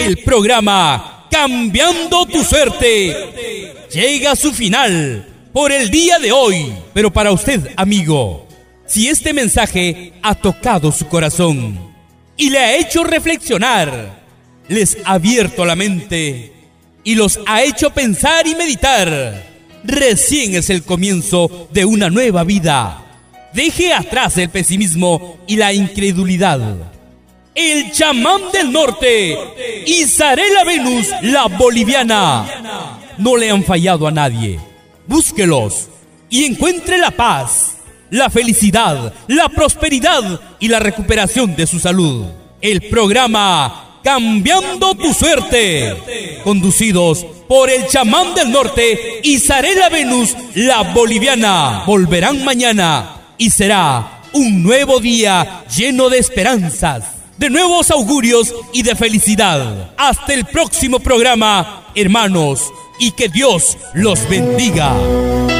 El programa Cambiando tu Suerte llega a su final por el día de hoy. Pero para usted, amigo, si este mensaje ha tocado su corazón y le ha hecho reflexionar, les ha abierto la mente y los ha hecho pensar y meditar, recién es el comienzo de una nueva vida. Deje atrás el pesimismo y la incredulidad. El chamán del norte, Isarela Venus, la boliviana. No le han fallado a nadie. Búsquelos y encuentre la paz, la felicidad, la prosperidad y la recuperación de su salud. El programa Cambiando tu Suerte, conducidos por el chamán del norte, Isarela Venus, la boliviana. Volverán mañana y será un nuevo día lleno de esperanzas, de nuevos augurios y de felicidad. Hasta el próximo programa, hermanos, y que Dios los bendiga.